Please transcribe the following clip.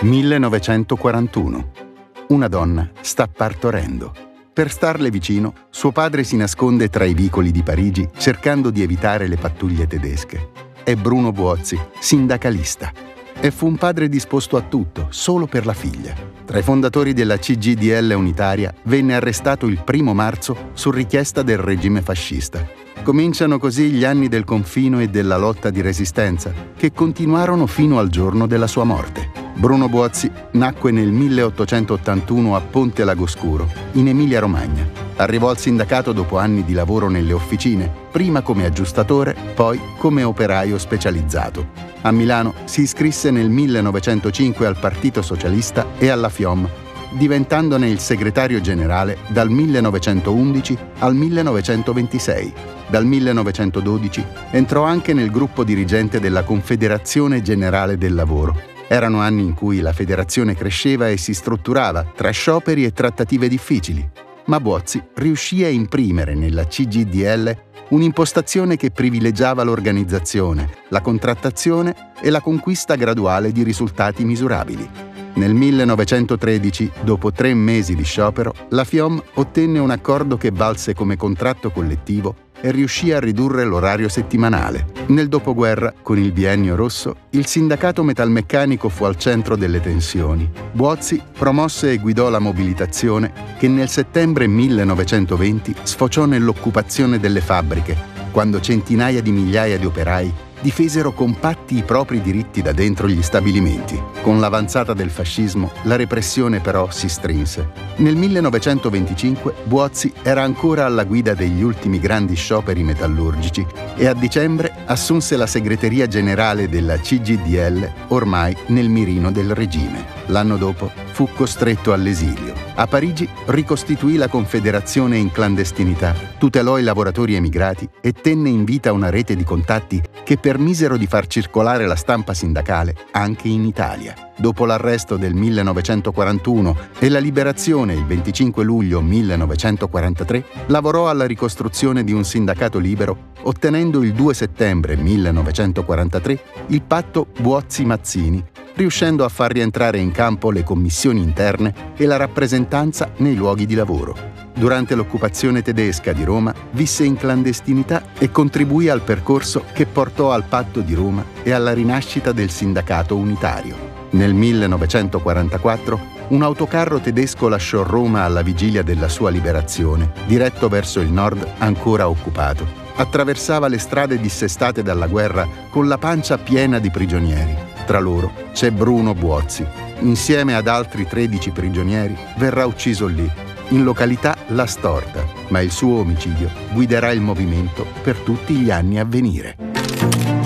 1941. Una donna sta partorendo. Per starle vicino, suo padre si nasconde tra i vicoli di Parigi cercando di evitare le pattuglie tedesche. È Bruno Buozzi, sindacalista. E fu un padre disposto a tutto, solo per la figlia. Tra i fondatori della CGIL unitaria, venne arrestato il 1 marzo su richiesta del regime fascista. Cominciano così gli anni del confino e della lotta di resistenza, che continuarono fino al giorno della sua morte. Bruno Buozzi nacque nel 1881 a Ponte Lagoscuro, in Emilia-Romagna. Arrivò al sindacato dopo anni di lavoro nelle officine, prima come aggiustatore, poi come operaio specializzato. A Milano si iscrisse nel 1905 al Partito Socialista e alla FIOM, diventandone il segretario generale dal 1911 al 1926. Dal 1912 entrò anche nel gruppo dirigente della Confederazione Generale del Lavoro. Erano anni in cui la federazione cresceva e si strutturava tra scioperi e trattative difficili, ma Buozzi riuscì a imprimere nella CGIL un'impostazione che privilegiava l'organizzazione, la contrattazione e la conquista graduale di risultati misurabili. Nel 1913, dopo 3 mesi di sciopero, la FIOM ottenne un accordo che valse come contratto collettivo e riuscì a ridurre l'orario settimanale. Nel dopoguerra, con il biennio rosso, il sindacato metalmeccanico fu al centro delle tensioni. Buozzi promosse e guidò la mobilitazione che nel settembre 1920 sfociò nell'occupazione delle fabbriche, quando centinaia di migliaia di operai difesero compatti i propri diritti da dentro gli stabilimenti. Con l'avanzata del fascismo, la repressione però si strinse. Nel 1925 Buozzi era ancora alla guida degli ultimi grandi scioperi metallurgici e a dicembre assunse la segreteria generale della CGIL, ormai nel mirino del regime. L'anno dopo fu costretto all'esilio. A Parigi ricostituì la Confederazione in clandestinità, tutelò i lavoratori emigrati e tenne in vita una rete di contatti che permisero di far circolare la stampa sindacale anche in Italia. Dopo l'arresto del 1941 e la liberazione il 25 luglio 1943, lavorò alla ricostruzione di un sindacato libero, ottenendo il 2 settembre 1943 il patto Buozzi-Mazzini, riuscendo a far rientrare in campo le commissioni interne e la rappresentanza nei luoghi di lavoro. Durante l'occupazione tedesca di Roma visse in clandestinità e contribuì al percorso che portò al Patto di Roma e alla rinascita del sindacato unitario. Nel 1944 un autocarro tedesco lasciò Roma alla vigilia della sua liberazione, diretto verso il nord ancora occupato. Attraversava le strade dissestate dalla guerra con la pancia piena di prigionieri. Tra loro c'è Bruno Buozzi. Insieme ad altri 13 prigionieri verrà ucciso lì, in località La Storta, ma il suo omicidio guiderà il movimento per tutti gli anni a venire.